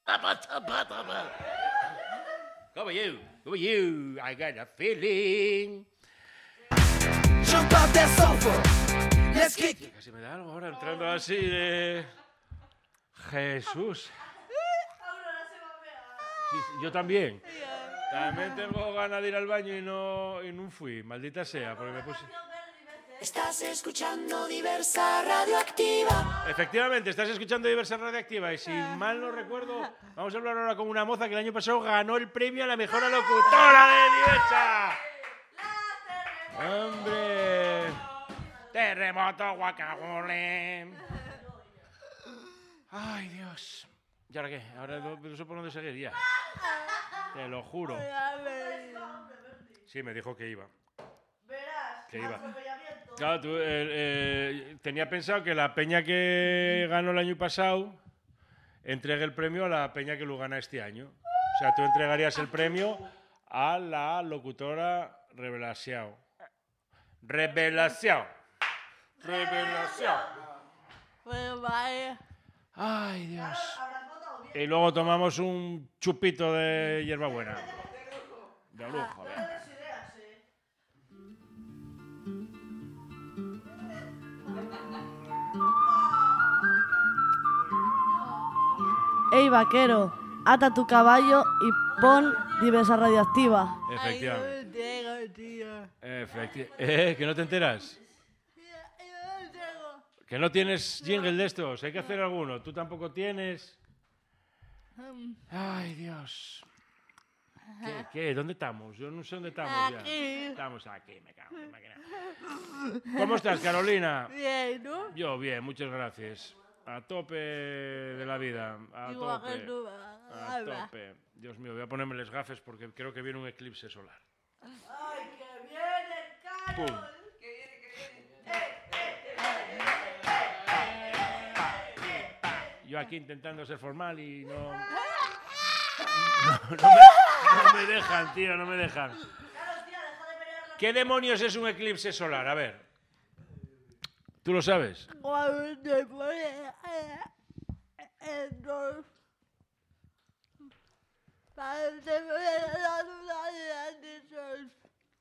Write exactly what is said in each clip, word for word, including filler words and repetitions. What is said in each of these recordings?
How are you? How are you? I got a feeling. Jump off that sofa. Let's kick. Casi me da algo ahora entrando así de... Jesús. Sí, sí, yo también. También tengo ganas de ir al baño y no, y no fui. Maldita sea, porque me puse... Estás escuchando Diversa Radioactiva. Efectivamente, estás escuchando Diversa Radioactiva y si mal no recuerdo, vamos a hablar ahora con una moza que el año pasado ganó el premio a la mejor locutora de Diversa. ¡Hombre! Terremoto, guacamole. Ay, Dios. ¿Y ahora qué? Ahora no, no sé por dónde seguir ya. Te lo juro. Sí, me dijo que iba. Que iba. Claro, tú, eh, eh, tenía pensado que la peña que ganó el año pasado entregue el premio a la peña que lo gana este año. O sea, tú entregarías el premio a la locutora Revelación. Revelación. Revelación. Pues vaya. Ay, Dios. Y luego tomamos un chupito de hierbabuena. De lujo, ¿verdad? Ey, vaquero, ata tu caballo y pon Diversa Radioactiva. Efectivamente. Ay, no tengo, tío. Efectivamente. Eh, ¿que no te enteras? Yo no tengo. ¿Que no tienes jingle de estos? Hay que hacer alguno. ¿Tú tampoco tienes? Ay, Dios. ¿Qué? ¿Qué? ¿Dónde estamos? Yo no sé dónde estamos ya. Aquí. Estamos aquí, me cago en la máquina. ¿Cómo estás, Carolina? Bien, ¿no? Yo bien, muchas gracias. A tope de la vida. A Igual tope. que tú. A tope. Dios mío, voy a ponerme las gafas porque creo que viene un eclipse solar. ¡Ay, que viene, Carlos! ¡Pum! Yo aquí intentando ser formal y no... No, no, me, no me dejan, tío, no me dejan. ¿Qué demonios es un eclipse solar? A ver. ¿Tú lo sabes? Cuando te pone el sol, cuando te pone la luna del sol.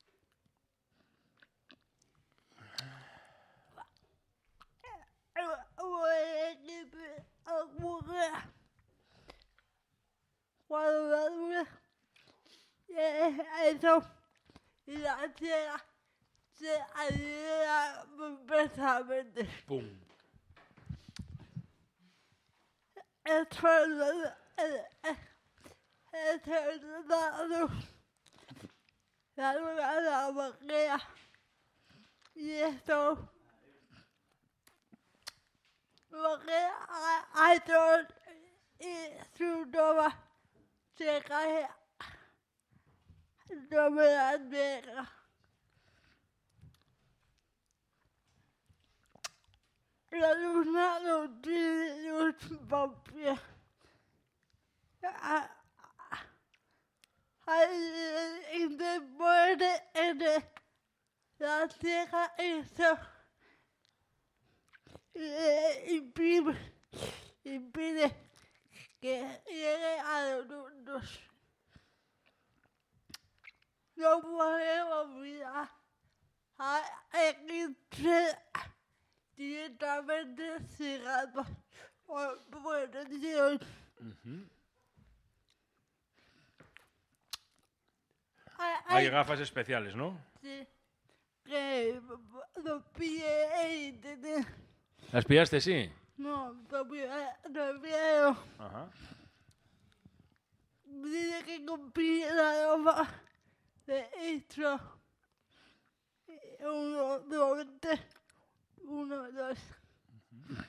Cuando la luna eso y la tierra se alinea perfectamente. ¡Pum! Esto es esto es la luz, la luna de la boquilla y esto porque hay sol y su nova se cae sobre la tierra. La luna no tiene luz propia. Y después de la tierra eso impide, impide que llegue a los mundos. No podemos olvidar a eclipse directamente cerrado por Dios. Uh-huh. Hay, Hay gafas especiales, ¿no? Sí, que lo pide en internet. ¿Las pillaste, sí? No, lo pide, lo pide. Ajá. Dice que compré la ropa de esto. Uno, dos, tres. Uno, dos. Uh-huh.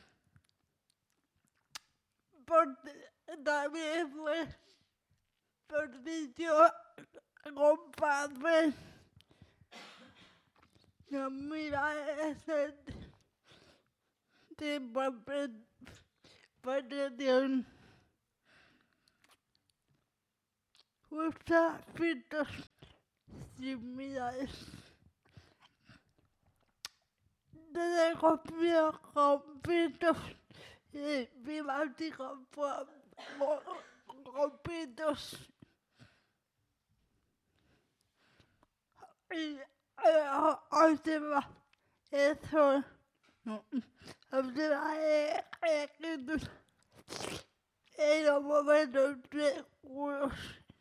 Porque también fue por dicho compadre. No mira ese tipo de protección. Usa filtros similares. Desde copió con filtros y climáticos copitos. Y eh, última, eso, no, última ejemplos en los momentos seguros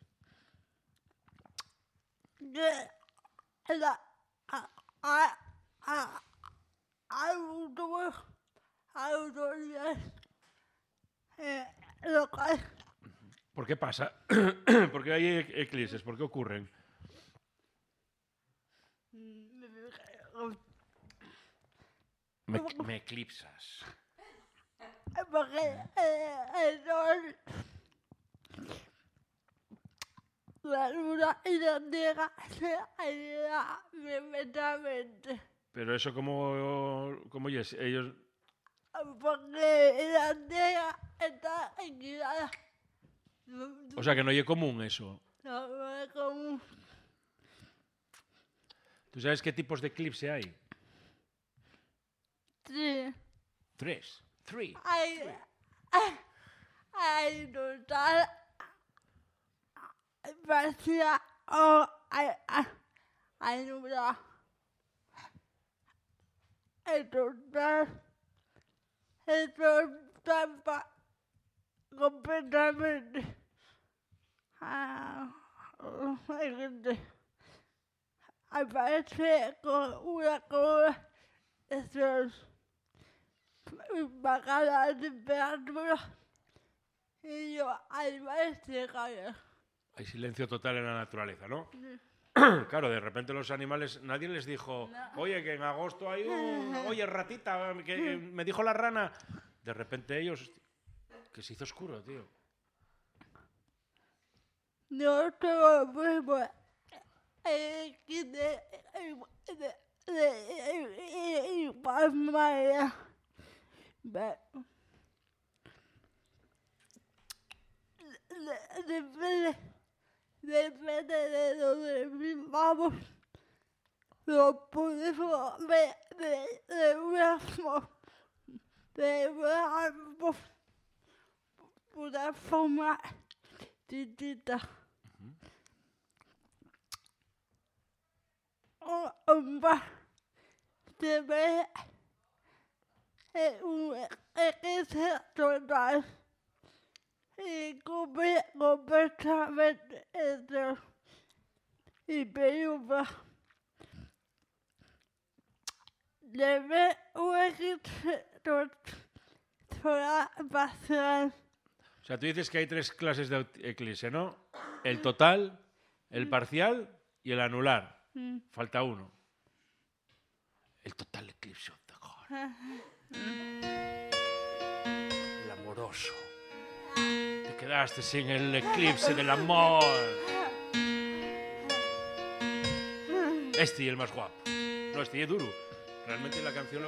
de la a, a, a, autoridades autoridades eh, locales. ¿Por qué pasa? ¿Por qué hay eclipses? ¿Por qué ocurren? Me, me eclipsas. Porque eh, el sol, la luna y la tierra se alinean perfectamente. Pero eso como, como ellos, ellos... Porque la tierra está equilibrada. O sea, que no es común eso. No, no es común. ¿Tú sabes qué tipos de eclipse hay? Sí. Tres. Three. Hay, hay, hay total parcial o hay, hay, hay nublar. El total, el total pa- completamente. Ah, hay gente. Aparece con una cola de sol. Baja la temperatura y yo además se cae. Hay silencio total en la naturaleza, ¿no? Sí. Claro, de repente los animales, nadie les dijo, no. Oye, que en agosto hay un... Oye, ratita, que me dijo la rana. De repente ellos... Que se hizo oscuro, tío. No tengo mismo el kit de... de... igual manera. Depende, depende de donde vivamos, lo podemos ver de, de una forma, de una, una forma distinta. Uh-huh. Un bar se ve un eclipse total y cubre completamente el sol y penumbra. Debe un eclipse total parcial. O sea, tú dices que hay tres clases de eclipse, ¿no? El total, el parcial y el anular. Mm. Falta uno. El total eclipse of the heart. El amoroso. Te quedaste sin el eclipse del amor. Este y el más guapo. No, este y es duro. Realmente la canción...